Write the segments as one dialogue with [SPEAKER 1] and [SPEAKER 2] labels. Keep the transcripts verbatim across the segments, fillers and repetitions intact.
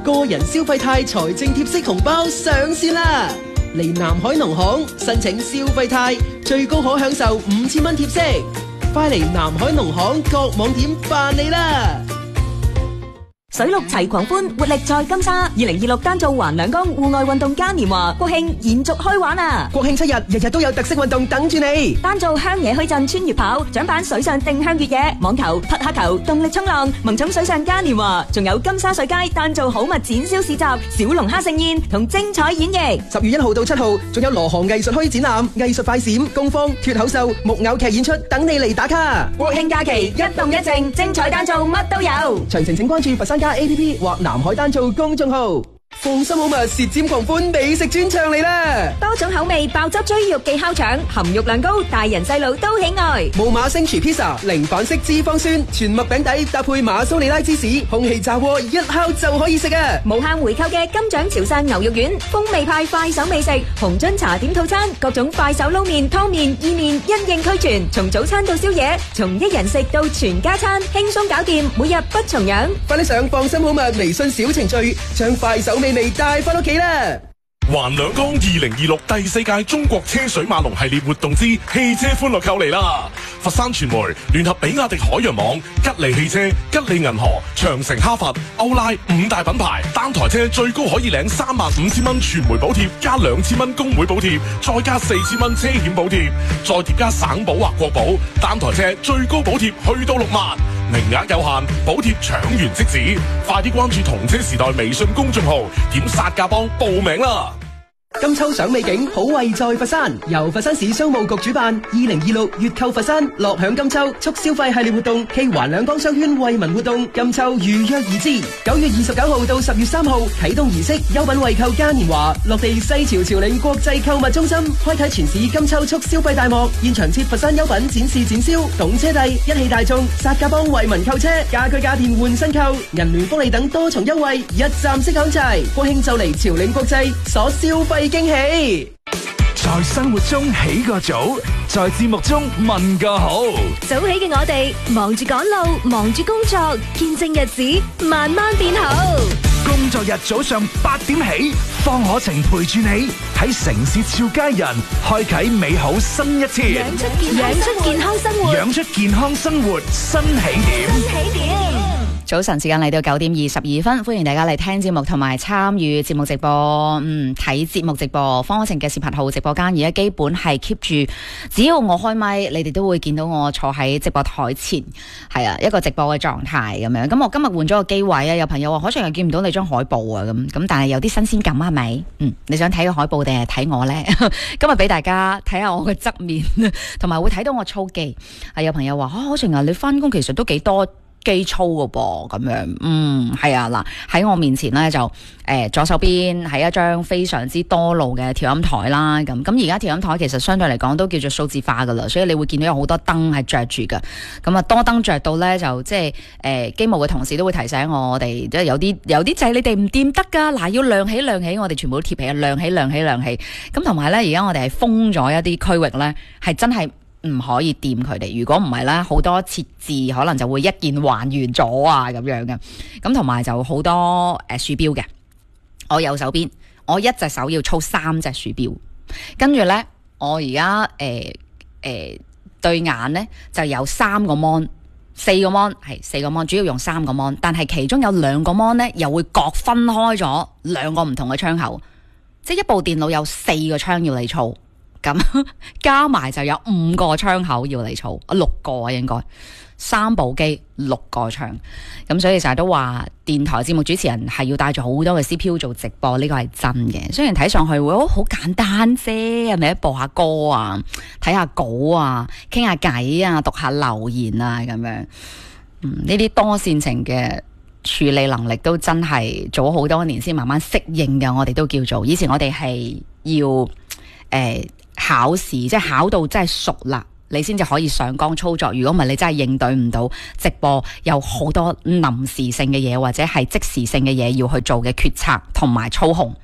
[SPEAKER 1] 個人消費貸財政貼息紅包上線啦！嚟南海農行申請消費貸，最高可享受五千蚊貼息。快嚟南海農行各網點辦理啦！
[SPEAKER 2] 水陸齊狂歡，活力在金沙。二零二六丹灶環兩江戶外運動嘉年華國慶延續開玩啊！
[SPEAKER 1] 國慶七日，日日都有特色運動等住你。
[SPEAKER 2] 丹灶鄉野墟鎮穿越跑，獎板水上定向越野，網球、匹克球、動力衝浪，萌寵水上嘉年華，仲有金沙水街丹灶好物展銷市集、小龍蝦盛宴同精彩演繹。
[SPEAKER 1] 十月一號到七號，仲有羅河藝術墟展覽、藝術快閃、工坊、脫口秀、木偶劇演出等你嚟打卡。
[SPEAKER 2] 國慶假期一動一靜，精彩丹灶乜都有。
[SPEAKER 1] 詳情請關注佛山A P P 或南海丹灶公眾號。放心好物，舌尖狂歡美食專場嚟啦！
[SPEAKER 2] 多種口味爆汁追肉記烤腸，含肉量高，大人細路都喜愛。
[SPEAKER 1] 無碼星廚 pizza， 零反式脂肪酸，全麥餅底搭配馬蘇里拉芝士，空氣炸鍋一烤就可以食啊！
[SPEAKER 2] 無限回購嘅金獎潮汕牛肉丸，風味派快手美食，紅樽茶點套餐，各種快手撈麵、湯麵、意麵因應俱全，從早餐到宵夜，從一人食到全家餐，輕鬆搞掂，每日不重樣。
[SPEAKER 1] 快啲上放心好物微信小程序，將快手美味帶翻屋企啦！
[SPEAKER 3] 環兩江二零二六第四屆中國車水馬龍系列活動之汽車歡樂購嚟啦！佛山傳媒聯合比亞迪海洋網、吉利汽車、吉利銀河、長城哈弗、歐拉五大品牌，單台車最高可以領三萬五千蚊全媒補貼，加兩千蚊工會補貼，再加四千蚊車險補貼，再疊加省保或國保，單台車最高補貼去到六萬，名額有限，補貼搶完即止，快啲關注同車時代微信公眾號，點殺價幫報名啦！
[SPEAKER 1] 金秋賞美景，好惠在佛山。由佛山市商務局主辦，二零二六月購佛山，樂享金秋促消費系列活動暨環兩江商圈惠民活動，金秋如約而至。九月二十九號到十月三號啟動儀式，優品惠購嘉年華落地西樵朝嶺國際購物中心，開啟全市金秋促消費大幕。現場設佛山優品展示展銷，懂車帝一汽大眾殺價幫惠民購車，家居家電換新購，銀聯福利等多重優惠，一站式享齊。國慶就嚟朝嶺國際，所消費驚喜。
[SPEAKER 4] 在生活中起個早，在節目中問個好。
[SPEAKER 5] 早起嘅我哋忙住趕路，忙住工作，見證日子慢慢變好。
[SPEAKER 4] 工作日早上八點起，方可晴陪住你喺城市俏佳人，開啟美好新一天。
[SPEAKER 5] 養出健養出健康生活，
[SPEAKER 4] 養出健康生活新起點。
[SPEAKER 5] 新起點。
[SPEAKER 6] 早晨時間嚟到九點二十二分，歡迎大家嚟聽節目同埋參與節目直播，嗯，睇節目直播。方可晴嘅視頻號直播間而家基本係 keep 住，只要我開麥，你哋都會見到我坐喺直播台前，係啊，一個直播嘅狀態咁樣。咁我今日換咗個機位啊，有朋友話可能又見唔到你張海報啊，咁咁，但係有啲新鮮感係咪？嗯，你想睇個海報定係睇我呢？今日俾大家睇下我嘅側面，同埋會睇到我操記。係有朋友話，可可晴啊，你翻工其實都幾多機操嘅噃，咁樣，嗯，係啊，嗱，喺我面前咧就，誒、呃，左手邊係一張非常之多路嘅調音台啦，咁，咁而家調音台其實相對嚟講都叫做數字化噶啦，所以你會見到有好多燈係着住嘅，咁啊多燈着到咧就即係，誒、呃，機務嘅同事都會提醒我哋，即係有啲有啲掣你哋唔掂得噶，嗱，要亮起亮起，我哋全部都貼起，亮起亮起亮起，咁同埋咧而家我哋係封咗一啲區域咧，係真係唔可以掂佢哋，如果唔係咧，好多設置可能就會一鍵還原咗啊咁樣嘅。咁同埋就好多誒、呃、鼠標嘅，我右手邊我一隻手要操三隻鼠標，跟住咧我而家誒誒對眼咧就有三個 mon， 四個 mon 係四個 mon， 主要用三個 mon， 但係其中有兩個 mon 咧又會各分開咗兩個唔同嘅窗口，即係一部電腦有四個窗要你操。咁加埋就有五個窗口要嚟操，六個啊應該，三部機六個窗，咁所以成日都話電台節目主持人係要帶住好多嘅 C P U 做直播，呢個係真嘅。雖然睇上去會好簡單啫，係咪？播下歌啊，睇下稿啊，傾下偈啊，讀下留言啊咁樣，嗯，呢啲多線程嘅處理能力都真係做咗好多年先慢慢適應嘅。我哋都叫做以前我哋係要誒。呃考試即係考到真係熟啦，你先至可以上崗操作。如果唔係，你真係應對唔到直播，有好多臨時性嘅嘢或者係即時性嘅嘢要去做嘅決策同埋操控，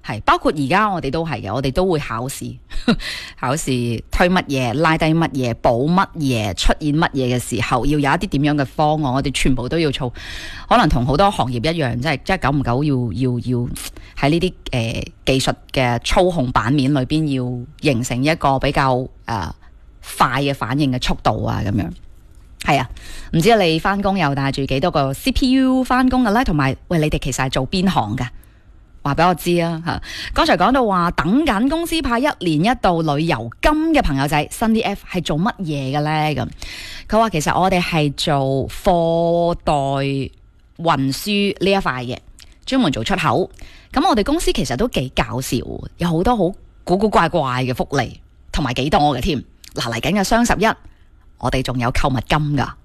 [SPEAKER 6] 係包括而家我哋都係嘅，我哋都會考試，考試推乜嘢、拉低乜嘢、補乜嘢、出現乜嘢嘅時候，要有一啲點樣嘅方案，我哋全部都要做。可能同好多行業一樣，即係即係久唔久要要要喺呢啲誒技術嘅操控版面裏邊，要形成一個比較誒、呃、快嘅反應嘅速度啊，咁樣。係啊，唔知你翻工又帶住幾多個 C P U 翻工嘅咧？同埋，喂，你哋其實係做邊行噶？話俾我知啊！吓，剛才講到話等緊公司派一年一度旅遊金嘅朋友仔，新 D F 係做乜嘢嘅咧？咁佢話其實我哋係做貨代運輸呢一塊嘅，專門做出口。咁我哋公司其實都幾搞笑，有好多好古古怪怪嘅福利，同埋幾多嘅添。嗱，嚟緊嘅雙十一，我哋仲有購物金噶。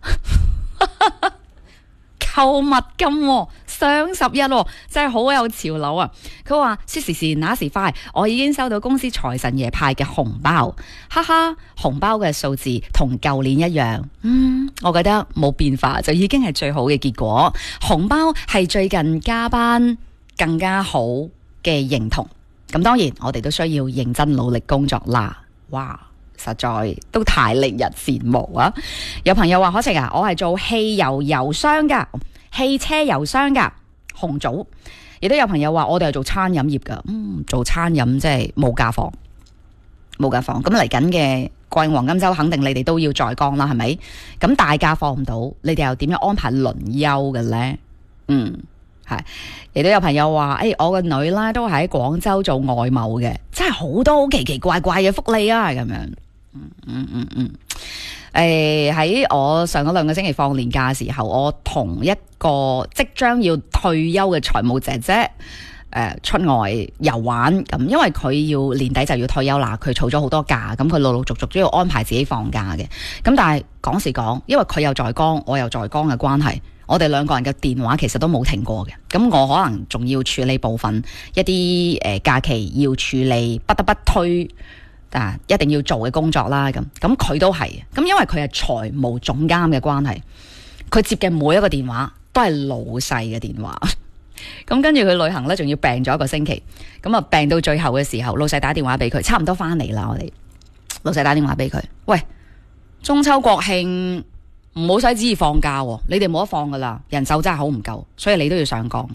[SPEAKER 6] 購物金喎，雙十一喎，真係好有潮流啊！佢話說時遲那時快，我已經收到公司財神爺派嘅紅包，哈哈！紅包嘅數字同舊年一樣，嗯，我覺得冇變化就已經係最好嘅結果。紅包係最近加班更加好嘅認同，咁當然我哋都需要認真努力工作啦。哇！實在都太令人羨慕啊！有朋友話可晴啊，我係做汽油油商噶，汽車油商噶，紅組。亦都有朋友話我哋係做餐飲業噶，嗯，做餐飲即係冇假放，冇假放。咁嚟緊嘅國慶黃金周，肯定你哋都要在崗啦，係咪？咁大假放唔到，你哋又點樣安排輪休嘅咧？嗯，係。亦都有朋友話，誒、欸，我個女啦都係喺廣州做外貿嘅，真係好多好奇奇怪怪嘅福利啊，咁樣。嗯嗯嗯嗯，誒、嗯，喺、呃、我上嗰兩個星期放年假嘅時候，我同一個即將要退休嘅財務姐姐，誒、呃，出外遊玩，咁因為佢要年底就要退休啦，佢儲咗好多假，咁佢陸陸續續都要安排自己放假嘅，咁但係講時講，因為佢又在崗，我又在崗嘅關係，我哋兩個人嘅電話其實都冇停過嘅，咁我可能仲要處理部分一啲誒、呃、假期要處理，不得不推。啊！一定要做嘅工作啦，咁咁佢都係，咁因為佢係財務總監嘅關係，佢接嘅每一個電話都係老細嘅電話。咁跟住佢旅行咧，仲要病咗一個星期，咁啊病到最後嘅時候，老細打電話俾佢，差唔多翻嚟啦。我哋老細打電話俾佢，喂，中秋國慶唔好使旨意放假，你哋冇得放噶啦，人手真係好唔夠，所以你都要上崗。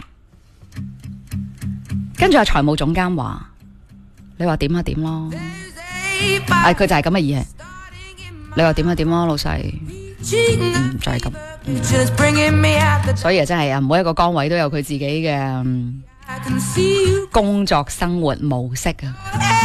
[SPEAKER 6] 跟住阿財務總監話：你話點啊點咯。哎，佢就係咁嘅意思。你話點啊點咯，老細，嗯，就係咁。嗯、所以啊，真係啊，每一個崗位都有佢自己嘅、嗯、工作生活模式啊。